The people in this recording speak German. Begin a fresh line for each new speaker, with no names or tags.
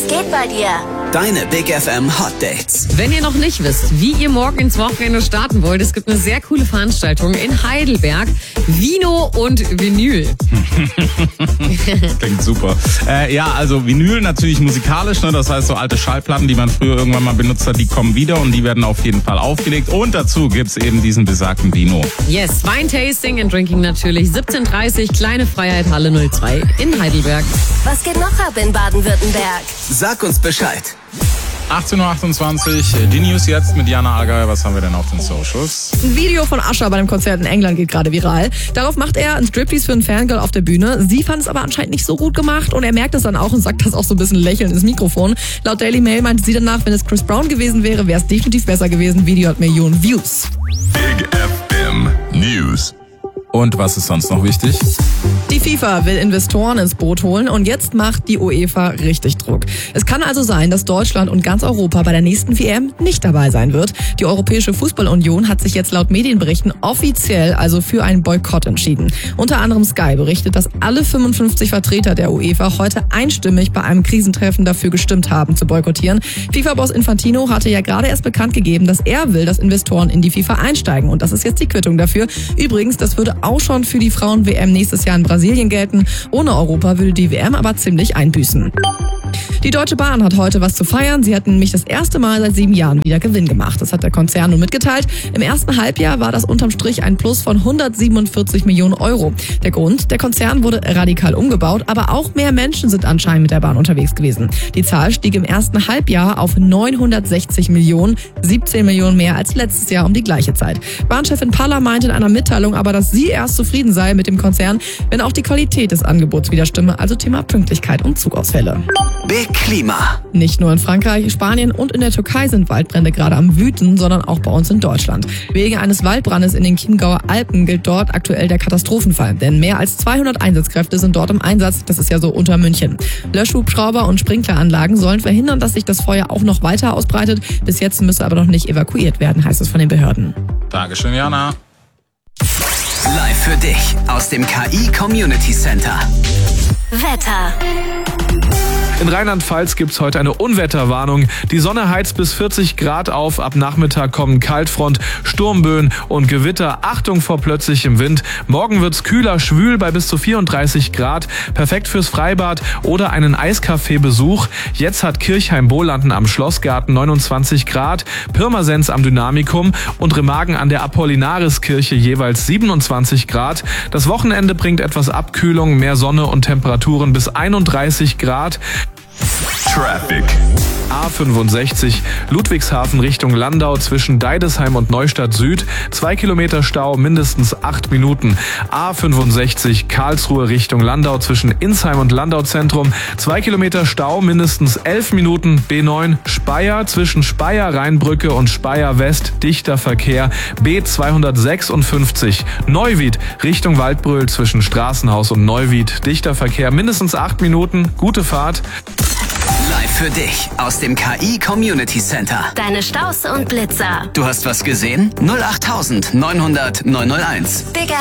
geht bei dir?
Deine Big FM Hot Dates.
Wenn ihr noch nicht wisst, wie ihr morgen ins Wochenende starten wollt, es gibt eine sehr coole Veranstaltung in Heidelberg. Vino und Vinyl.
Klingt super. Also Vinyl natürlich musikalisch, ne? Das heißt so alte Schallplatten, die man früher irgendwann mal benutzt hat, die kommen wieder und die werden auf jeden Fall aufgelegt. Und dazu gibt's eben diesen besagten Vino.
Yes, Weintasting and Drinking natürlich. 17:30 Kleine Freiheit, Halle 02 in Heidelberg.
Was geht noch ab in Baden-Württemberg?
Sag uns Bescheid.
18.28 Uhr, die News jetzt mit Jana Allgeier. Was haben wir denn auf den Socials?
Ein Video von Usher bei einem Konzert in England geht gerade viral. Darauf macht er ein Striptease für ein Fangirl auf der Bühne. Sie fand es aber anscheinend nicht so gut gemacht und er merkt es dann auch und sagt das auch so ein bisschen lächelnd ins Mikrofon. Laut Daily Mail meinte sie danach, wenn es Chris Brown gewesen wäre, wäre es definitiv besser gewesen. Video hat Millionen Views.
Big FM News.
Und was ist sonst noch wichtig?
Die FIFA will Investoren ins Boot holen und jetzt macht die UEFA richtig Druck. Es kann also sein, dass Deutschland und ganz Europa bei der nächsten WM nicht dabei sein wird. Die Europäische Fußballunion hat sich jetzt laut Medienberichten offiziell also für einen Boykott entschieden. Unter anderem Sky berichtet, dass alle 55 Vertreter der UEFA heute einstimmig bei einem Krisentreffen dafür gestimmt haben, zu boykottieren. FIFA-Boss Infantino hatte ja gerade erst bekannt gegeben, dass er will, dass Investoren in die FIFA einsteigen. Und das ist jetzt die Quittung dafür. Übrigens, das würde auch schon für die Frauen-WM nächstes Jahr in Brasilien gelten. Ohne Europa würde die WM aber ziemlich einbüßen. Die Deutsche Bahn hat heute was zu feiern. Sie hat nämlich das erste Mal seit 7 Jahren wieder Gewinn gemacht. Das hat der Konzern nun mitgeteilt. Im ersten Halbjahr war das unterm Strich ein Plus von 147 Millionen Euro. Der Grund, der Konzern wurde radikal umgebaut, aber auch mehr Menschen sind anscheinend mit der Bahn unterwegs gewesen. Die Zahl stieg im ersten Halbjahr auf 960 Millionen, 17 Millionen mehr als letztes Jahr um die gleiche Zeit. Bahnchefin Palla meinte in einer Mitteilung aber, dass sie erst zufrieden sei mit dem Konzern, wenn auch die Qualität des Angebots wieder stimme, also Thema Pünktlichkeit und Zugausfälle.
Big Klima.
Nicht nur in Frankreich, Spanien und in der Türkei sind Waldbrände gerade am Wüten, sondern auch bei uns in Deutschland. Wegen eines Waldbrandes in den Chiemgauer Alpen gilt dort aktuell der Katastrophenfall, denn mehr als 200 Einsatzkräfte sind dort im Einsatz, das ist ja so unter München. Löschhubschrauber und Sprinkleranlagen sollen verhindern, dass sich das Feuer auch noch weiter ausbreitet. Bis jetzt müsse aber noch nicht evakuiert werden, heißt es von den Behörden.
Dankeschön, Jana.
Live für dich aus dem KI Community Center.
Wetter.
In Rheinland-Pfalz gibt's heute eine Unwetterwarnung. Die Sonne heizt bis 40 Grad auf. Ab Nachmittag kommen Kaltfront, Sturmböen und Gewitter. Achtung vor plötzlichem Wind. Morgen wird's kühler, schwül bei bis zu 34 Grad. Perfekt fürs Freibad oder einen Eiskaffee-Besuch. Jetzt hat Kirchheim-Bohlanden am Schlossgarten 29 Grad, Pirmasens am Dynamikum und Remagen an der Apollinaris-Kirche jeweils 27 Grad. Das Wochenende bringt etwas Abkühlung, mehr Sonne und Temperaturen bis 31 Grad.
Traffic.
A65 Ludwigshafen Richtung Landau zwischen Deidesheim und Neustadt Süd. 2 Kilometer Stau, mindestens 8 Minuten. A65 Karlsruhe Richtung Landau zwischen Insheim und Landau Zentrum. 2 Kilometer Stau, mindestens 11 Minuten. B9 Speyer zwischen Speyer Rheinbrücke und Speyer West. Dichter Verkehr. B256 Neuwied Richtung Waldbröl zwischen Straßenhaus und Neuwied. Dichter Verkehr, mindestens 8 Minuten. Gute Fahrt.
Live für dich aus dem KI Community Center.
Deine Staus und Blitzer.
Du hast was gesehen? 08900 901.
Big